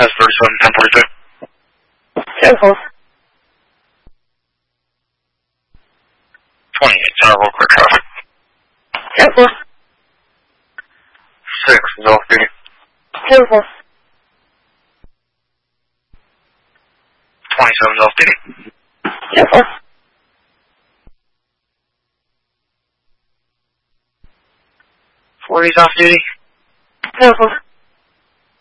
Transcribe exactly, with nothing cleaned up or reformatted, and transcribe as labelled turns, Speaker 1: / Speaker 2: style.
Speaker 1: That's thirty-seven, ten forty-two.
Speaker 2: ten four.
Speaker 1: twenty-eight, general clear traffic.
Speaker 2: ten four.
Speaker 1: six, is off duty.
Speaker 2: ten four.
Speaker 1: twenty-seven, is off duty.
Speaker 2: ten four.
Speaker 1: forty is off duty.
Speaker 2: ten four.